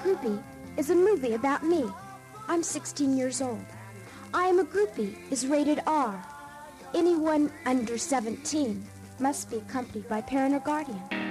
Groupie is a movie about me. I'm 16 years old. I Am a Groupie is rated R. Anyone under 17 must be accompanied by parent or guardian.